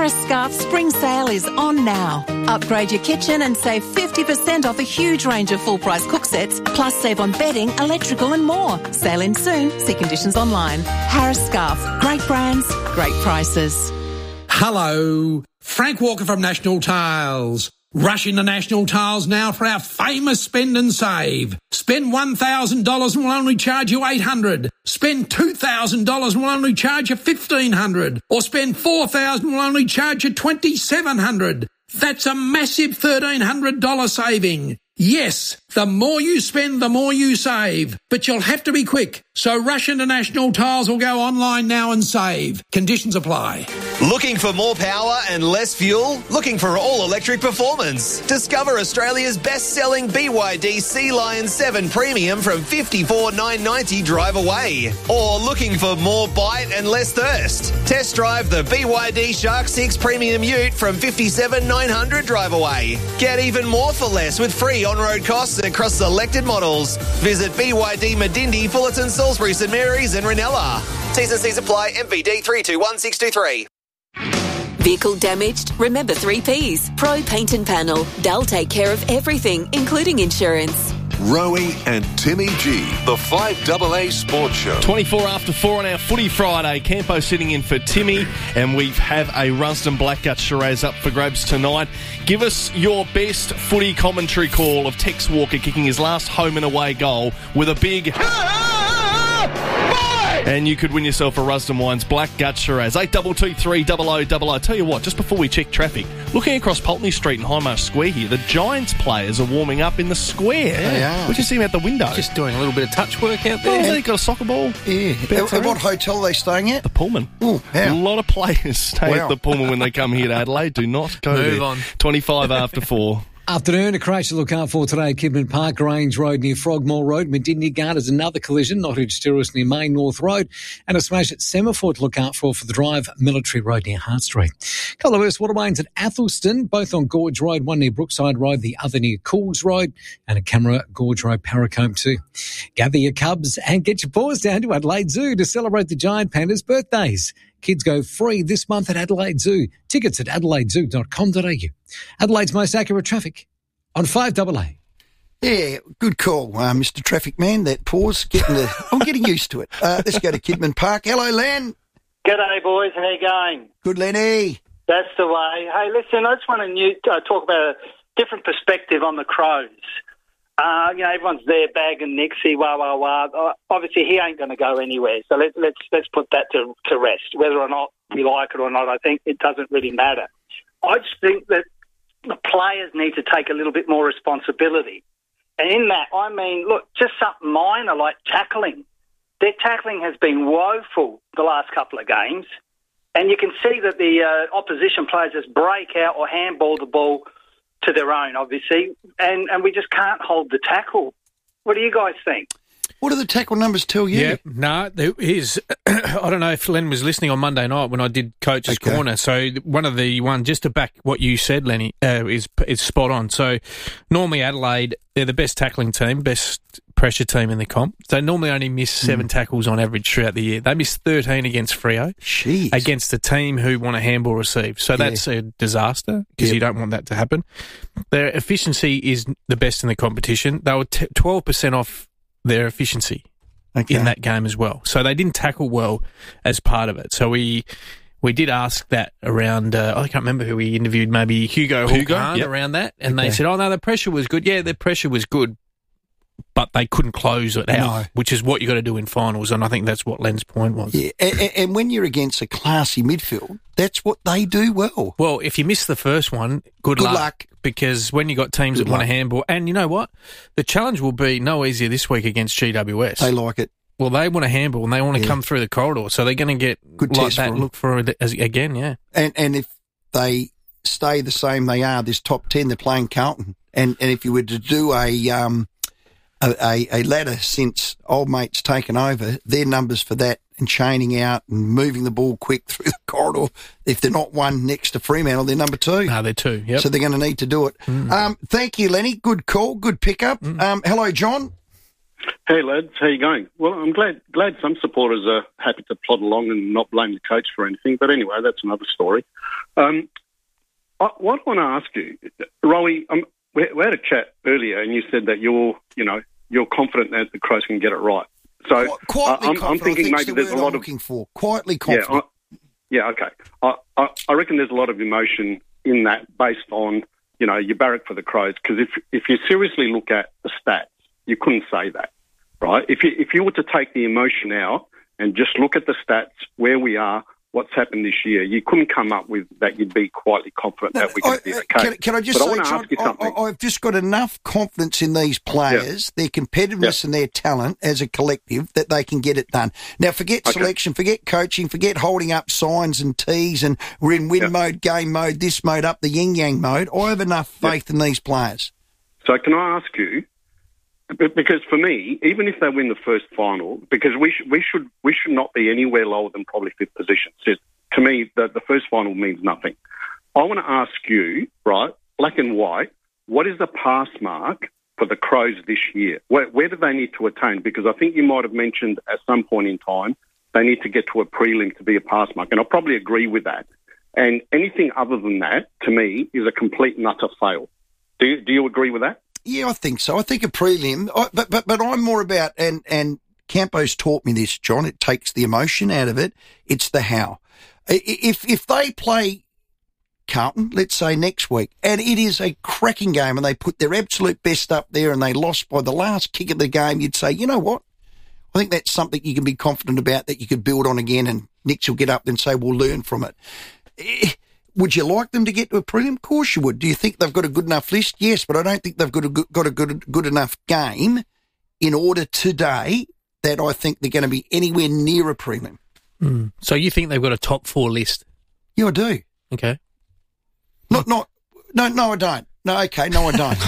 Harris Scarf Spring Sale is on now. Upgrade your kitchen and save 50% off a huge range of full-price cook sets, plus save on bedding, electrical and more. Sale in soon. See conditions online. Harris Scarf. Great brands, great prices. Hello, Frank Walker from National Tiles. Rush into National Tiles now for our famous spend and save. Spend $1,000 and we'll only charge you $800. Spend $2,000 and we'll only charge you $1,500. Or spend $4,000 and we'll only charge you $2,700. That's a massive $1,300 saving. Yes, the more you spend, the more you save. But you'll have to be quick. So rush into National Tiles or go online now and save. Conditions apply. Looking for more power and less fuel? Looking for all-electric performance? Discover Australia's best-selling BYD Sea Lion 7 Premium from $54,990 drive away. Or looking for more bite and less thirst? Test drive the BYD Shark 6 Premium Ute from $57,900 drive away. Get even more for less with free on-road costs across selected models. Visit BYD Medindi, Fullerton, Salisbury, St Mary's and Ranella. T's and C's apply. MVD 321623. Vehicle damaged? Remember 3Ps. Pro Paint and Panel. They'll take care of everything, including insurance. Rowie and Timmy G, the 5AA Sports Show. 24 after 4 on our Footy Friday. Campo sitting in for Timmy, and we have a Rusden Blackgut Shiraz up for grabs tonight. Give us your best footy commentary call of Tex Walker kicking his last home and away goal with a big... And you could win yourself a Rusden Wines Blackgut Shiraz. 8223 Tell you what, just before we check traffic, looking across Pulteney Street and Highmarsh Square here, the Giants players are warming up in the square. They are. We just see them out the window. Just doing a little bit of touch work out there. Oh, they've got a soccer ball. Yeah. At what hotel are they staying at? The Pullman. Oh, how? A lot of players stay at the Pullman when they come here to Adelaide. Do not go there. Move on. 25 after 4. Afternoon, a crash to look out for today at Kidman Park, Grange Road near Frogmore Road. Medindie Gardens, another collision, Nottage Terrace near Main North Road. And a smash at Semaphore to look out for the drive, Military Road near Hart Street. Couple of waterways at Athelston, both on Gorge Road, one near Brookside Road, the other near Cools Road, and a camera Gorge Road, Paracombe too. Gather your cubs and get your paws down to Adelaide Zoo to celebrate the giant pandas' birthdays. Kids go free this month at Adelaide Zoo. Tickets at adelaidezoo.com.au. Adelaide's most accurate traffic on 5AA. Yeah, good call, Mr. Traffic Man. That pause, I'm getting used to it. Let's go to Kidman Park. Hello, Len. G'day, boys. How you going? Good, Lenny. That's the way. Hey, listen, I just want to talk about a different perspective on the Crows. Everyone's there bagging Nixie, Obviously, he ain't going to go anywhere. So let's put that to rest. Whether or not we like it or not, I think it doesn't really matter. I just think that the players need to take a little bit more responsibility. And in that, I mean, look, just something minor like tackling. Their tackling has been woeful the last couple of games. And you can see that the opposition players just break out or handball the ball to their own, obviously, and we just can't hold the tackle. What do you guys think? What do the tackle numbers tell you? Yeah, no, there is. I don't know if Len was listening on Monday night when I did Coach's Corner. So one of the one, just to back what you said, Lenny, is spot on. So normally Adelaide, they're the best tackling team, best pressure team in the comp. They normally only miss 7 tackles on average throughout the year. They missed 13 against Freo. Jeez. Against a team who want a handball receive. So that's a disaster because you don't want that to happen. Their efficiency is the best in the competition. They were 12% off their efficiency in that game as well. So they didn't tackle well as part of it. So we did ask that around, I can't remember who we interviewed, maybe Hugo around that. And they said, oh, no, the pressure was good. Yeah, the pressure was good, but they couldn't close it out, which is what you got to do in finals. And I think that's what Len's point was. Yeah, and when you're against a classy midfield, that's what they do well. Well, if you miss the first one, good luck. Because when you got teams that want to handball, and you know what? The challenge will be no easier this week against GWS. They like it. Well, they want to handball and they want to come through the corridor, so they're going to get good like that. Look for it again, yeah. And if they stay the same they are, this top 10, they're playing Carlton. And if you were to do a ladder since old mate's taken over, their numbers for that and chaining out and moving the ball quick through the corridor, if they're not one next to Fremantle, they're number 2. No, they're 2, yep. So they're going to need to do it. Thank you, Lenny. Good call, good pickup. Hello, John. Hey, lads. How you going? Well, I'm glad some supporters are happy to plod along and not blame the coach for anything. But anyway, that's another story. What I want to ask you, Rowie, we had a chat earlier, and you said that you're confident that the Crows can get it right. So I'm thinking maybe there's a lot of quietly confident. Okay. I reckon there's a lot of emotion in that, based on you barrack for the Crows, because if you seriously look at the stats, you couldn't say that, right? If you were to take the emotion out and just look at the stats, where we are, what's happened this year, you couldn't come up with that. You'd be quietly confident that we can be okay. Can I just say, John, I've just got enough confidence in these players, their competitiveness and their talent as a collective, that they can get it done. Now, forget selection, forget coaching, forget holding up signs and tees, and we're in win mode, game mode, this mode, up the yin-yang mode. I have enough faith in these players. So can I ask you, because for me, even if they win the first final, because we should not be anywhere lower than probably fifth position. So to me, the first final means nothing. I want to ask you, right, black and white, what is the pass mark for the Crows this year? Where do they need to attain? Because I think you might have mentioned at some point in time they need to get to a prelim to be a pass mark, and I probably agree with that. And anything other than that, to me, is a complete and utter fail. Do you agree with that? Yeah, I think so. I think a prelim, but I'm more about, and Campo's taught me this, John, it takes the emotion out of it. It's the how. If they play Carlton, let's say next week, and it is a cracking game and they put their absolute best up there and they lost by the last kick of the game, you'd say, you know what? I think that's something you can be confident about, that you could build on again, and Nix will get up and say, we'll learn from it. Would you like them to get to a prelim? Of course you would. Do you think they've got a good enough list? Yes, but I don't think they've got a good enough game in order today that I think they're going to be anywhere near a prelim. So you think they've got a top 4 list? Yeah, I do. Okay. No, I don't. No, okay, no, I don't.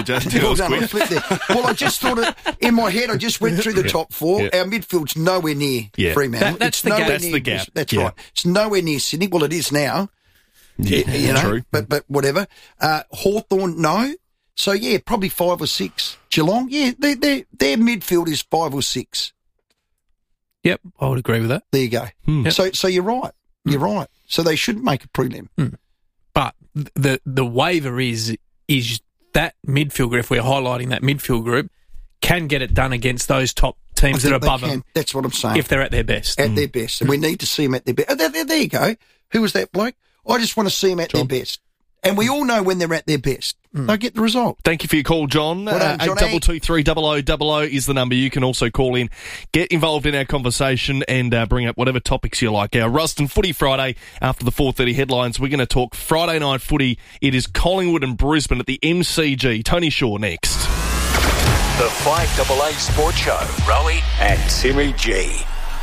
Well, I just thought in my head, I just went through the top 4. Our midfield's nowhere near Fremantle. That's the gap. That's the gap. That's right. It's nowhere near Sydney. Well, it is now. Yeah, true. But whatever. Hawthorn, no. So, yeah, probably 5 or 6. Geelong, yeah, their midfield is 5 or 6. Yep, I would agree with that. There you go. Yep. So you're right. You're right. So they should make a prelim. But the waiver is that midfield group, if we're highlighting that midfield group, can get it done against those top teams that are above them. That's what I'm saying. If they're at their best. At their best. And we need to see them at their best. There you go. Who was that bloke? I just want to see them at their best. And we all know when they're at their best. They'll get the result. Thank you for your call, John. 8223 0000 is the number. You can also call in, get involved in our conversation, and bring up whatever topics you like. Our Ruston Footy Friday after the 4:30 headlines. We're going to talk Friday night footy. It is Collingwood and Brisbane at the MCG. Tony Shaw next. The 5AA Sports Show. Rowie and Timmy G.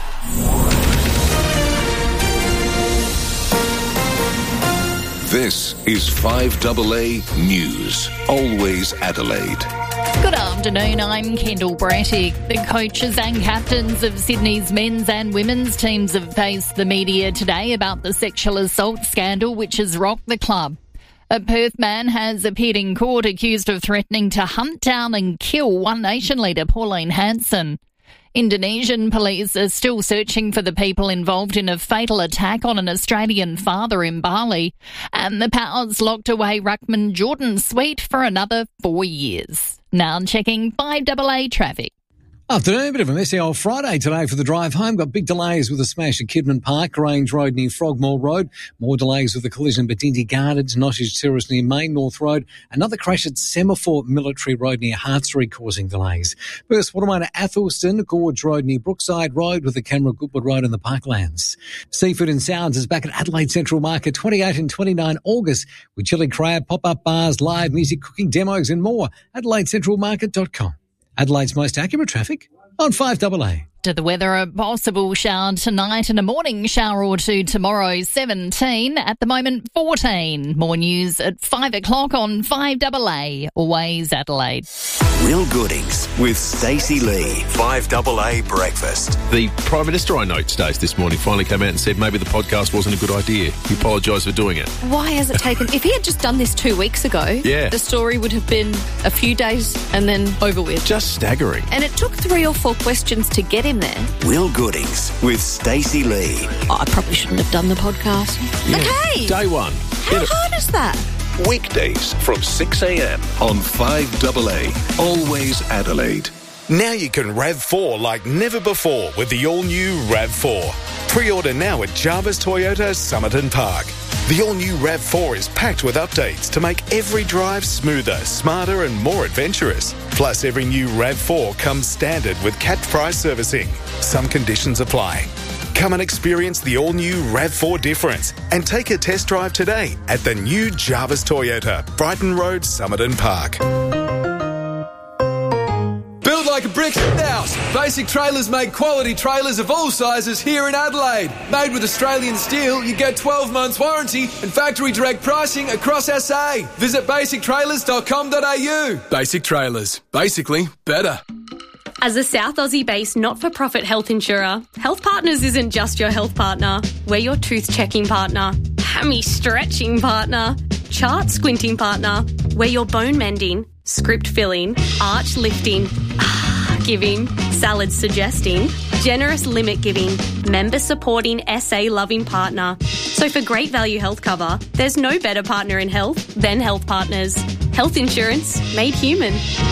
This is 5AA News. Always Adelaide. Good afternoon, I'm Kendall Brattick. The coaches and captains of Sydney's men's and women's teams have faced the media today about the sexual assault scandal which has rocked the club. A Perth man has appeared in court accused of threatening to hunt down and kill One Nation leader Pauline Hanson. Indonesian police are still searching for the people involved in a fatal attack on an Australian father in Bali, and the Powers locked away ruckman Jordan Sweet for another 4 years. Now checking 5AA traffic. Afternoon, bit of a messy old Friday today for the drive home. Got big delays with the smash at Kidman Park, Grange Road near Frogmore Road. More delays with the collision at Bidindi Gardens, Nottage Terrace near Main North Road. Another crash at Semaphore Military Road near Hartsbury causing delays. First, Watermine at Athelston, Gorge Road near Brookside Road with the camera Goodwood Road and the Parklands. Seafood and Sounds is back at Adelaide Central Market 28 and 29 August with chili crab, pop-up bars, live music, cooking demos and more. AdelaideCentralMarket.com. Adelaide's most accurate traffic on 5AA. To the weather, a possible shower tonight and a morning shower or two tomorrow, 17. At the moment, 14. More news at 5 o'clock on 5AA. Always Adelaide. Real Goodings with Stacey Lee. 5AA Breakfast. The Prime Minister, I note, Stace, this morning finally came out and said maybe the podcast wasn't a good idea. He apologised for doing it. Why has it taken... If he had just done this 2 weeks ago, the story would have been a few days and then over with. Just staggering. And it took 3 or 4 questions to get him name there? Will Goodings with Stacey Lee. Oh, I probably shouldn't have done the podcast. Yeah. Okay. Day one. How hard is that? Weekdays from 6 a.m. on 5AA. Always Adelaide. Now you can RAV4 like never before with the all-new RAV4. Pre-order now at Jarvis Toyota Somerton Park. The all-new RAV4 is packed with updates to make every drive smoother, smarter and more adventurous. Plus, every new RAV4 comes standard with capped price servicing. Some conditions apply. Come and experience the all-new RAV4 difference and take a test drive today at the new Jarvis Toyota, Brighton Road, Somerton Park. Build like a brick house. Basic Trailers make quality trailers of all sizes here in Adelaide. Made with Australian steel, you get 12 months warranty and factory direct pricing across SA. Visit basictrailers.com.au. Basic Trailers. Basically better. As a South Aussie-based not-for-profit health insurer, Health Partners isn't just your health partner. We're your tooth-checking partner, hammy-stretching partner, chart-squinting partner. We're your bone-mending, script-filling, arch-lifting, giving, salad-suggesting, generous limit-giving, member-supporting, SA-loving partner. So for great value health cover, there's no better partner in health than Health Partners. Health insurance made human.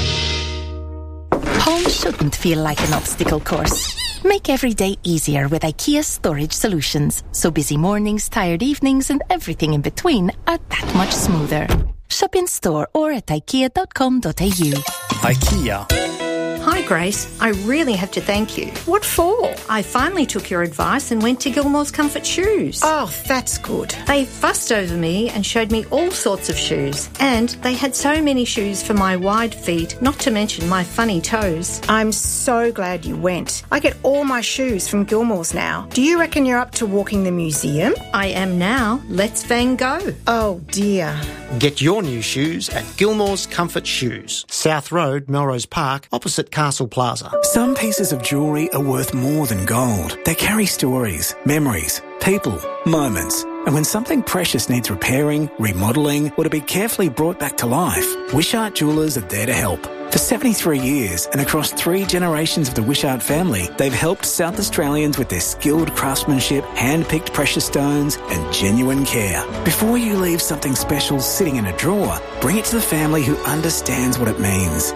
Home shouldn't feel like an obstacle course. Make every day easier with IKEA Storage Solutions, so busy mornings, tired evenings and everything in between are that much smoother. Shop in store or at ikea.com.au. IKEA. Hi, Grace. I really have to thank you. What for? I finally took your advice and went to Gilmore's Comfort Shoes. Oh, that's good. They fussed over me and showed me all sorts of shoes. And they had so many shoes for my wide feet, not to mention my funny toes. I'm so glad you went. I get all my shoes from Gilmore's now. Do you reckon you're up to walking the museum? I am now. Let's Van Gogh. Oh, dear. Get your new shoes at Gilmore's Comfort Shoes, South Road, Melrose Park, opposite Castle Plaza. Some pieces of jewellery are worth more than gold. They carry stories, memories, people, moments. And when something precious needs repairing, remodelling, or to be carefully brought back to life, Wishart Jewellers are there to help. For 73 years and across 3 generations of the Wishart family, they've helped South Australians with their skilled craftsmanship, hand-picked precious stones and genuine care. Before you leave something special sitting in a drawer, bring it to the family who understands what it means.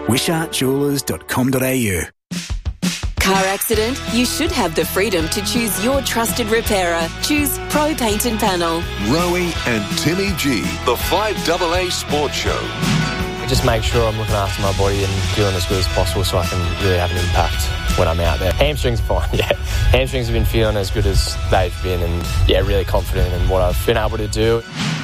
WishartJewellers.com.au. Car accident? You should have the freedom to choose your trusted repairer. Choose Pro Paint and Panel. Rowie and Timmy G, the 5AA Sports Show. Just make sure I'm looking after my body and doing as good as possible so I can really have an impact when I'm out there. Hamstrings are fine, yeah. Hamstrings have been feeling as good as they've been and, yeah, really confident in what I've been able to do.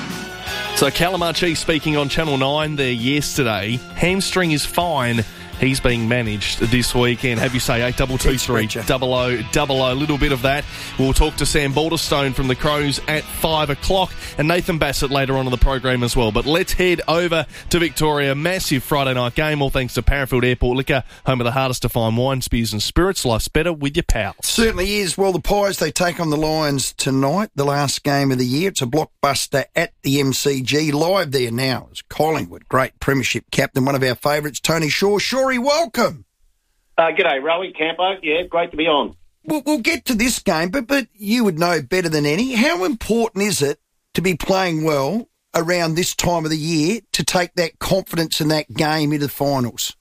So Calamarchi speaking on Channel 9 there yesterday. Hamstring is fine. He's being managed this weekend. Have you say 8223 0000. Little bit of that. We'll talk to Sam Balderstone from the Crows at 5 o'clock and Nathan Bassett later on in the program as well. But let's head over to Victoria. Massive Friday night game, all thanks to Parafield Airport Liquor, home of the hardest to find wines, beers and spirits. Life's better with your pals. Certainly is. Well, the Pies, they take on the Lions tonight, the last game of the year. It's a blockbuster at the MCG. Live there now is Collingwood, great premiership captain, one of our favourites, Tony Shaw. Shawry, welcome. G'day, Rowie, Campo. Yeah, great to be on. We'll get to this game, but you would know better than any. How important is it to be playing well around this time of the year to take that confidence in that game into the finals?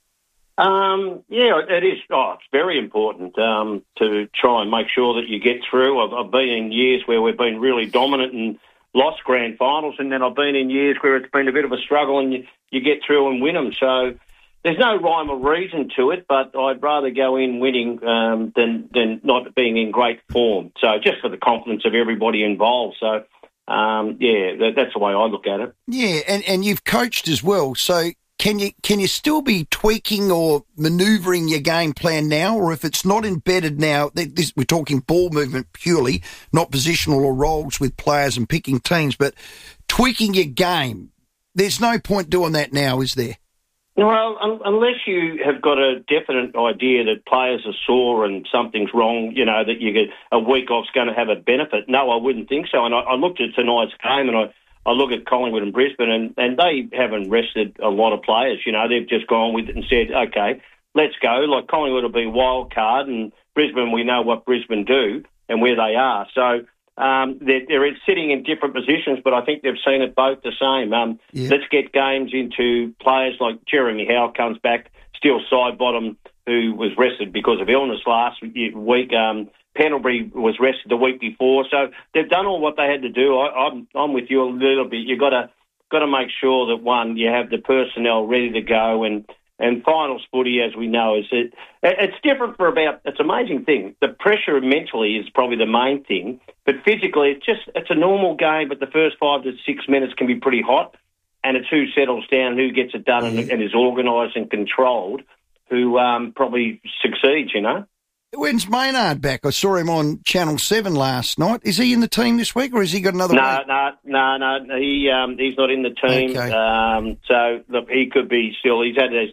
Yeah, it is. Oh, it's very important to try and make sure that you get through. I've been in years where we've been really dominant and lost grand finals, and then I've been in years where it's been a bit of a struggle and you get through and win them. So there's no rhyme or reason to it, but I'd rather go in winning than not being in great form. So just for the confidence of everybody involved. So, yeah, that's the way I look at it. Yeah, and you've coached as well. So can you still be tweaking or manoeuvring your game plan now? Or if it's not embedded now, we're talking ball movement purely, not positional or roles with players and picking teams, but tweaking your game. There's no point doing that now, is there? Well, unless you have got a definite idea that players are sore and something's wrong, you know, that you get a week off's going to have a benefit. No, I wouldn't think so. And I looked at tonight's game and I look at Collingwood and Brisbane and they haven't rested a lot of players. You know, they've just gone with it and said, okay, let's go. Like Collingwood will be wild card and Brisbane, we know what Brisbane do and where they are. So they're sitting in different positions, but I think they've seen it both the same. Let's get games into players like Jeremy Howe comes back, still Sidebottom, who was rested because of illness last week. Pendlebury was rested the week before. So they've done all what they had to do. I'm with you a little bit. You've got to make sure that, one, you have the personnel ready to go, and finals footy, as we know, it's different for it's an amazing thing. The pressure mentally is probably the main thing, but physically it's a normal game, but the first 5 to 6 minutes can be pretty hot, and it's who settles down, who gets it done and is organised and controlled, who probably succeeds, you know. When's Maynard back? I saw him on Channel 7 last night. Is he in the team this week, or has he got another week? No. He's not in the team. Okay. So, look, he could be still. He's had